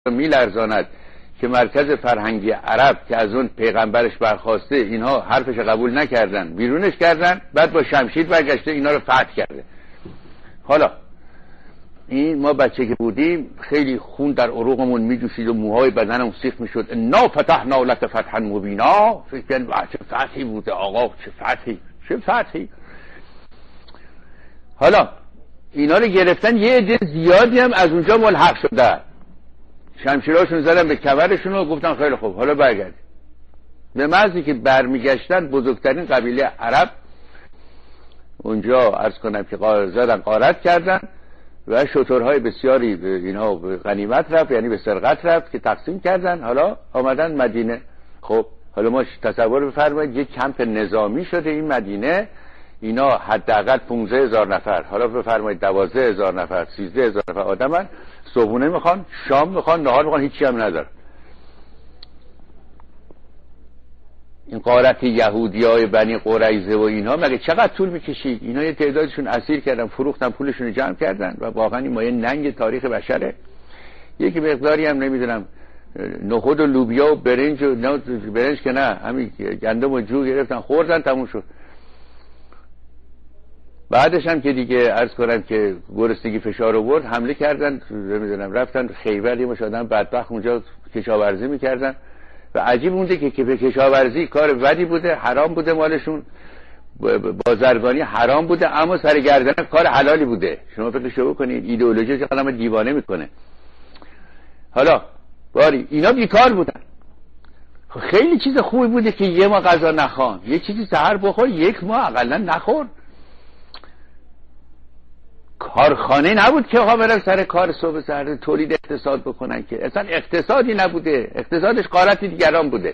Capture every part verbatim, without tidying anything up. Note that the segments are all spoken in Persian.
میلرزاند که مرکز فرهنگی عرب که از اون پیغمبرش برخواسته اینها حرفش قبول نکردن، بیرونش کردن، بعد با شمشیر برگشته اینا رو فتح کرده. حالا این ما بچه که بودیم خیلی خون در عروقمون میجوشید و موهای بدنمون سیخ میشد. انا فتحنا لک فتحا مبینا. فکر کنید چه فتحی بوده آقا، چه فتحی چه فتحی. حالا اینا رو گرفتن، یه عده زیادی هم از اونجا ملحق شدن، شمشیراشون زدن به کمرشون و گفتن خیلی خوب حالا برگردید. به محضی که برمیگشتن بزرگترین قبیله عرب اونجا عرض کنم که زدن غارت کردن و شترهای بسیاری به اینها به غنیمت رفت، یعنی به سرقت رفت که تقسیم کردن. حالا آمدن مدینه. خب حالا ما تصور بفرمایید یک کمپ نظامی شده این مدینه، اینا حداقل پانزده هزار نفر، حالا بفرمایید دوازده هزار نفر، سیزده هزار نفر آدمن، صبحونه میخوان، شام میخوان، نهار میخوان، هیچی هم نداره. این غارت یهودیای بنی قریظه و اینها مگه چقدر طول میکشید؟ اینا یه تعدادشون اسیر کردن، فروختن، پولشون رو جمع کردن و واقعا این مایه ننگ تاریخ بشره. یکی مقداری هم نمیدونم نخود و لوبیا و برنج و نه برنج که نه همین گندم و جو گرفتن خوردن، تموم شد. بعدش هم که دیگه عرض کنم که گرسنگی فشار آورد، حمله کردن، نمیدونم رفتن خیبر، یه مش آدم بدبخت اونجا کشاورزی میکردن و عجیب مونده که که کشاورزی کار بدی بوده، حرام بوده، مالشون بازرگانی حرام بوده، اما سر گردن کار حلالی بوده. شما فکرشو بکنید، ایدئولوژی چه قلم دیوانه میکنه. حالا باری اینا بیکار بودن، خیلی چیز خوبی بوده که یه ما غذا نخوان، یه چیزی سحر بخور، یک ما اقلا نخور. کارخانه نبود که آقا برن سر کار صبح سر تولید اقتصاد بکنن، که اصلا اقتصادی نبوده، اقتصادش غارت دیگران بوده.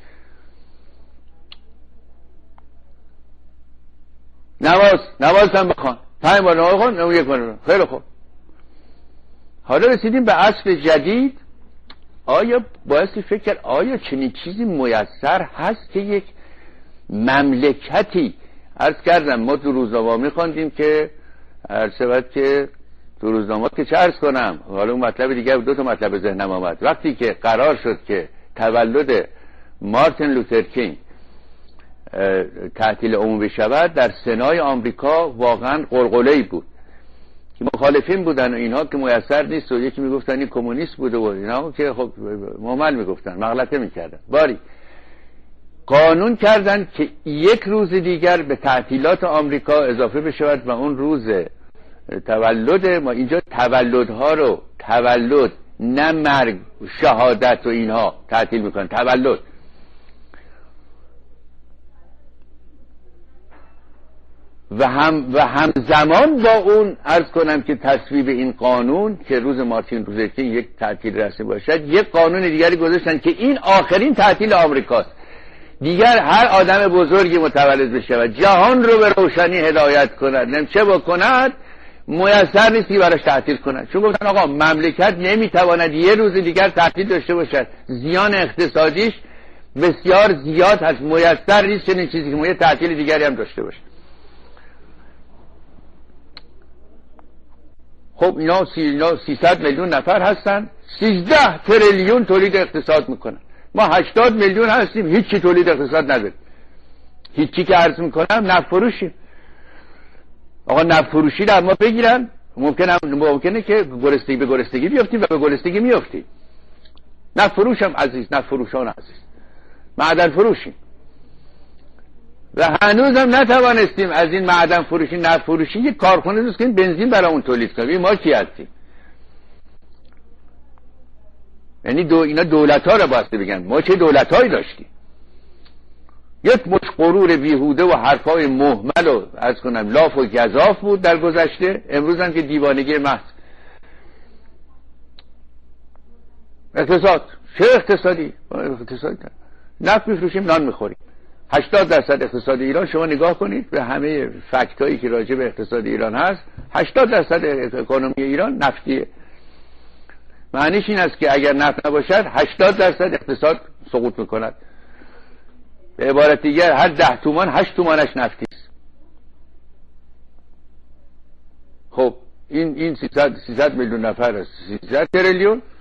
نماز نماز هم بخوان، پنج بار نماز بخوان، نماز یک بار. خیلی خوب. حالا رسیدیم به عصر جدید. آیا بایستی فکر آیا چنین چیزی میسر هست که یک مملکتی، عرض کردم ما تو روزنامه میخواندیم که عرض که تو روزنامه که چه عرض کنم، حالا اون مطلب دیگه، دو تا مطلب ذهنم آمد. وقتی که قرار شد که تولد مارتین لوتر کینگ تعطیل عمومی شود، در سنای آمریکا واقعا قلقله‌ای بود که مخالفین بودن و اینها که میسر نیست و یکی میگفتن این کمونیست بوده و اینا که خب معامل میگفتن، مغلطه میکردن. باری قانون کردن که یک روز دیگر به تعطیلات آمریکا اضافه بشود و اون روز تولد ما. اینجا تولدها رو تولد نه مرگ شهادت و اینها تعطیل میکنن، تولد. و هم و همزمان با اون عرض کنم که تصویب این قانون که روز مارتین لوتر کینگ یک تعطیل رسمی باشد، یک قانون دیگری گذاشتن که این آخرین تعطیل آمریکاست، دیگر هر آدم بزرگی متولد بشه و جهان رو به روشنی هدایت کند، نم چه بکند میسر نیستی براش تعطیل کند. چون گفتن آقا مملکت نمیتواند یه روز دیگر تعطیل داشته باشد، زیان اقتصادیش بسیار زیاد هست، میسر نیست چنین چیزی که ما یه تعطیل دیگری هم داشته باشه. خب اینا سیصد میلیون نفر هستن، سیزده تریلیون تولید اقتصاد میکنن. ما هشتاد میلیون هستیم، هیچی تولید اقتصاد نداریم. هیچی که عرض میکنم نفت فروشیم. آقا نفت فروشی رو ما بگیرن، ممکنه ممکنه که گرسنگی به گرسنگی بیافتیم و به گرسنگی میافتیم. نفت فروش هم عزیز، نفت فروشان عزیز، معدن فروشیم و هنوز هم نتوانستیم از این معدن فروشی نفت فروشی یک کارخانه درست کنیم بنزین برامون تولید کنیم. ما کی هستیم؟ یعنی دو اینا دولت ها رو باسته بگن ما چه دولت هایی داشتیم؟ یک مش غرور بیهوده و حرفای مهمل و از کنم لاف و گزاف بود در گذشته، امروز هم که دیوانگی محض. اقتصاد چه اقتصادی؟ اقتصادی نفت میفروشیم، نان میخوریم. هشتاد درصد اقتصاد ایران، شما نگاه کنید به همه فکتایی که راجع به اقتصاد ایران هست، هشتاد درصد اکونومی ایران نفتیه. معنیش این است که اگر نفت نباشد هشتاد درصد اقتصاد سقوط میکند. به عبارت دیگر هر ده تومان هشت تومانش نفتی است. خب این این سیصد میلیون نفر است، سیصد تریلیون